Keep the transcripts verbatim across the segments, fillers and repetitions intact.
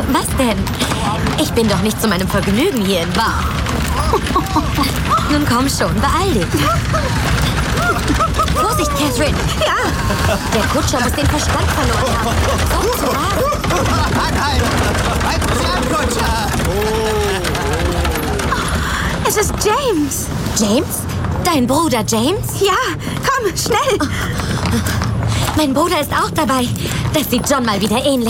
Was denn? Ich bin doch nicht zu meinem Vergnügen hier in Bar. Nun komm schon, beeil dich. Vorsicht, Catherine. Ja. Der Kutscher muss den Verstand verloren haben. So zu Rasen. Anhalten! Halten Sie an, Kutscher! Es ist James. James? Dein Bruder James? Ja, komm, schnell. Mein Bruder ist auch dabei. Das sieht John mal wieder ähnlich.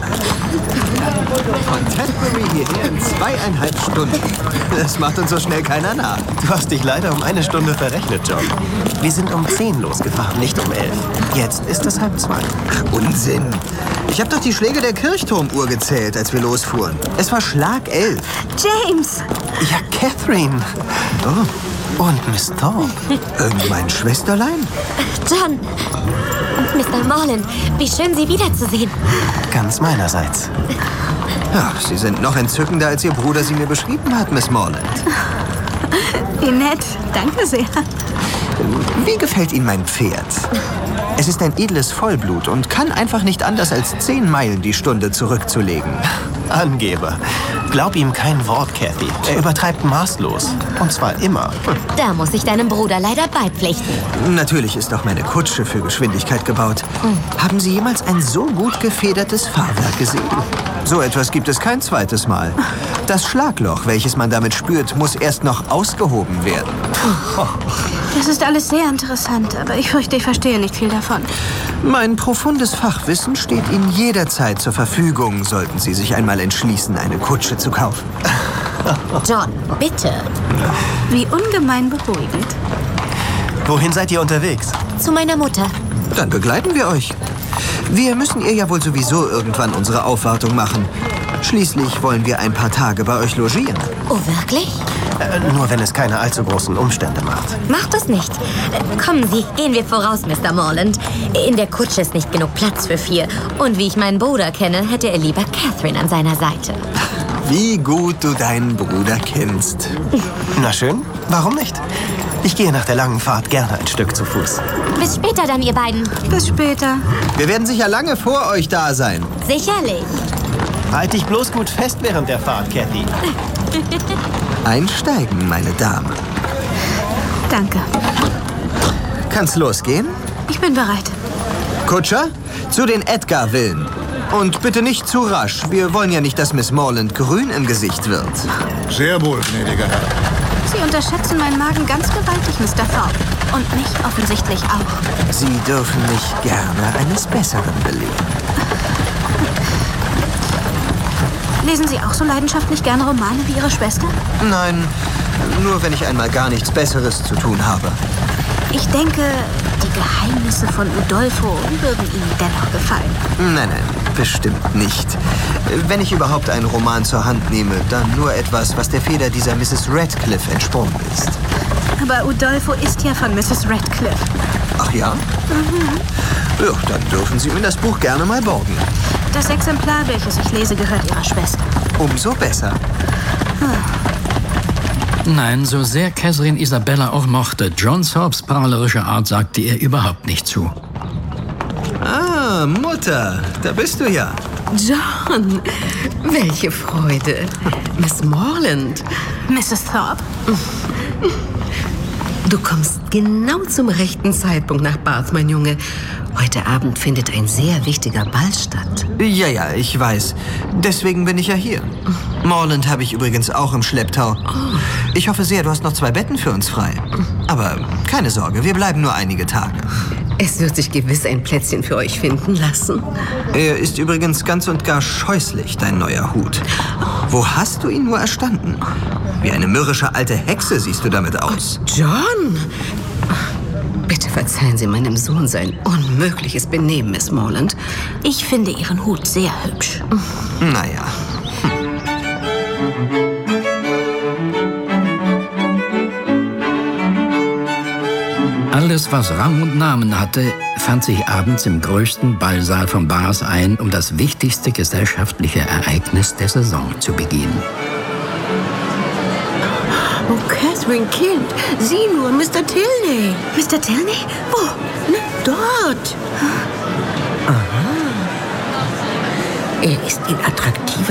Von Tetbury hierher in zweieinhalb Stunden. Das macht uns so schnell keiner nach. Du hast dich leider um eine Stunde verrechnet, John. Wir sind um zehn losgefahren, nicht um elf. Jetzt ist es halb zwei. Unsinn. Ich habe doch die Schläge der Kirchturmuhr gezählt, als wir losfuhren. Es war Schlag elf. James. Ja, Catherine. Oh. Und Miss Thorpe. Äh, mein Schwesterlein? John. Mister Morland, wie schön, Sie wiederzusehen. Ganz meinerseits. Ja, Sie sind noch entzückender, als Ihr Bruder Sie mir beschrieben hat, Miss Morland. Wie nett. Danke sehr. Wie gefällt Ihnen mein Pferd? Es ist ein edles Vollblut und kann einfach nicht anders als zehn Meilen die Stunde zurückzulegen. Angeber. Glaub ihm kein Wort, Cathy. Er übertreibt maßlos. Und zwar immer. Da muss ich deinem Bruder leider beipflichten. Natürlich ist auch meine Kutsche für Geschwindigkeit gebaut. Haben Sie jemals ein so gut gefedertes Fahrwerk gesehen? So etwas gibt es kein zweites Mal. Das Schlagloch, welches man damit spürt, muss erst noch ausgehoben werden. Das ist alles sehr interessant, aber ich fürchte, ich verstehe nicht viel davon. Mein profundes Fachwissen steht Ihnen jederzeit zur Verfügung, sollten Sie sich einmal entschließen, eine Kutsche zu kaufen. John, bitte. Wie ungemein beruhigend. Wohin seid ihr unterwegs? Zu meiner Mutter. Dann begleiten wir euch. Wir müssen ihr ja wohl sowieso irgendwann unsere Aufwartung machen. Schließlich wollen wir ein paar Tage bei euch logieren. Oh, wirklich? Äh, nur wenn es keine allzu großen Umstände macht. Macht es nicht. Äh, Kommen Sie, gehen wir voraus, Mister Morland. In der Kutsche ist nicht genug Platz für vier. Und wie ich meinen Bruder kenne, hätte er lieber Catherine an seiner Seite. Wie gut du deinen Bruder kennst. Na schön, warum nicht? Ich gehe nach der langen Fahrt gerne ein Stück zu Fuß. Bis später dann, ihr beiden. Bis später. Wir werden sicher lange vor euch da sein. Sicherlich. Halt dich bloß gut fest während der Fahrt, Cathy. Einsteigen, meine Dame. Danke. Kann's losgehen? Ich bin bereit. Kutscher, zu den Edgar-Villen. Und bitte nicht zu rasch. Wir wollen ja nicht, dass Miss Morland grün im Gesicht wird. Sehr wohl, gnädiger Herr. Sie unterschätzen meinen Magen ganz gewaltig, Mister Thorpe. Und mich offensichtlich auch. Sie dürfen mich gerne eines Besseren belehren. Lesen Sie auch so leidenschaftlich gerne Romane wie Ihre Schwester? Nein, nur wenn ich einmal gar nichts Besseres zu tun habe. Ich denke, die Geheimnisse von Udolpho würden Ihnen dennoch gefallen. Nein, nein, bestimmt nicht. Wenn ich überhaupt einen Roman zur Hand nehme, dann nur etwas, was der Feder dieser Misses Radcliffe entsprungen ist. Aber Udolpho ist ja von Misses Radcliffe. Ach ja? Mhm. Ja, dann dürfen Sie mir das Buch gerne mal borgen. Das Exemplar, welches ich lese, gehört Ihrer Schwester. Umso besser. Nein, so sehr Catherine Isabella auch mochte, John Thorpes prahlerische Art sagte ihr überhaupt nicht zu. Ah, Mutter, da bist du ja. John, welche Freude. Miss Morland. Misses Thorpe? Du kommst genau zum rechten Zeitpunkt nach Bath, mein Junge. Heute Abend findet ein sehr wichtiger Ball statt. Ja, ja, ich weiß. Deswegen bin ich ja hier. Morland habe ich übrigens auch im Schlepptau. Ich hoffe sehr, du hast noch zwei Betten für uns frei. Aber keine Sorge, wir bleiben nur einige Tage. Es wird sich gewiss ein Plätzchen für euch finden lassen. Er ist übrigens ganz und gar scheußlich, dein neuer Hut. Wo hast du ihn nur erstanden? Wie eine mürrische alte Hexe siehst du damit aus. John! Bitte verzeihen Sie meinem Sohn sein unmögliches Benehmen, Miss Morland. Ich finde Ihren Hut sehr hübsch. Naja. Alles, was Rang und Namen hatte, fand sich abends im größten Ballsaal von Bath ein, um das wichtigste gesellschaftliche Ereignis der Saison zu begehen. Oh, Catherine, Kind, sieh nur, Mister Tilney. Mister Tilney? Wo? Na, dort. Aha. Er ist in attraktiver